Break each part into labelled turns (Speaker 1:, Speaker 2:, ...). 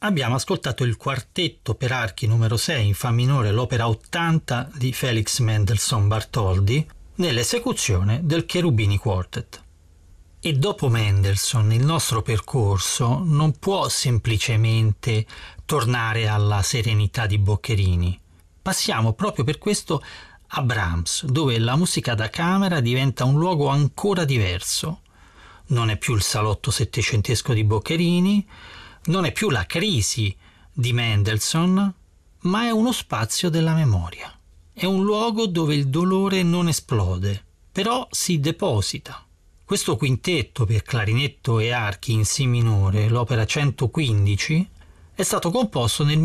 Speaker 1: abbiamo ascoltato il quartetto per archi numero 6 in fa minore, l'opera 80 di Felix Mendelssohn Bartholdy, nell'esecuzione del Cherubini Quartet. E dopo Mendelssohn il nostro percorso non può semplicemente tornare alla serenità di Boccherini. Passiamo proprio per questo a Brahms, dove la musica da camera diventa un luogo ancora diverso. Non è più il salotto settecentesco di Boccherini, non è più la crisi di Mendelssohn, ma è uno spazio della memoria. È un luogo dove il dolore non esplode, però si deposita. Questo quintetto per clarinetto e archi in Si minore, l'opera 115, è stato composto nel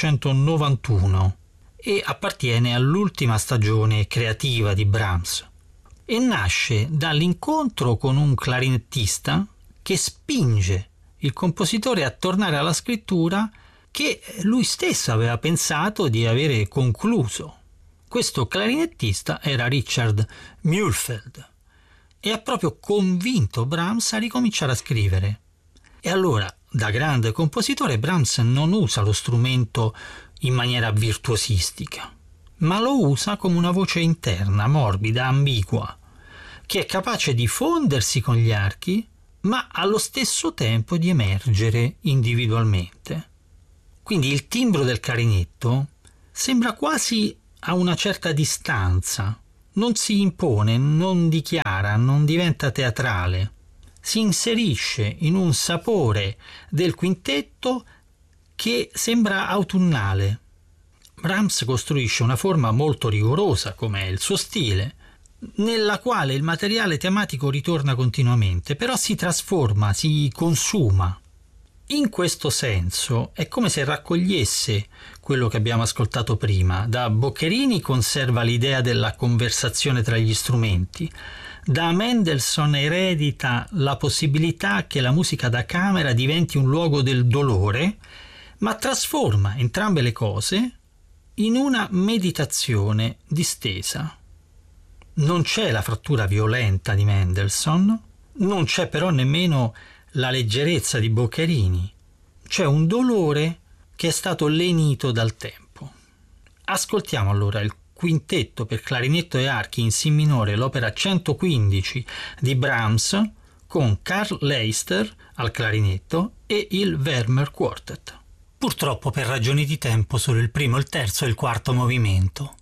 Speaker 1: 1891 e appartiene all'ultima stagione creativa di Brahms e nasce dall'incontro con un clarinettista che spinge il compositore a tornare alla scrittura che lui stesso aveva pensato di avere concluso. Questo clarinettista era Richard Mühlfeld e ha proprio convinto Brahms a ricominciare a scrivere. E allora, da grande compositore, Brahms non usa lo strumento in maniera virtuosistica, ma lo usa come una voce interna, morbida, ambigua, che è capace di fondersi con gli archi, ma allo stesso tempo di emergere individualmente. Quindi il timbro del clarinetto sembra quasi a una certa distanza, non si impone, non dichiara, non diventa teatrale. Si inserisce in un sapore del quintetto che sembra autunnale. Brahms costruisce una forma molto rigorosa, come è il suo stile, nella quale il materiale tematico ritorna continuamente, però si trasforma, si consuma. In questo senso è come se raccogliesse quello che abbiamo ascoltato prima. Da Boccherini conserva l'idea della conversazione tra gli strumenti, da Mendelssohn eredita la possibilità che la musica da camera diventi un luogo del dolore, ma trasforma entrambe le cose in una meditazione distesa. Non c'è la frattura violenta di Mendelssohn, non c'è però nemmeno la leggerezza di Boccherini. C'è un dolore che è stato lenito dal tempo. Ascoltiamo allora il quintetto per clarinetto e archi in Si minore, l'opera 115 di Brahms, con Karl Leister al clarinetto e il Vermeer Quartet. Purtroppo per ragioni di tempo solo il primo, il terzo e il quarto movimento.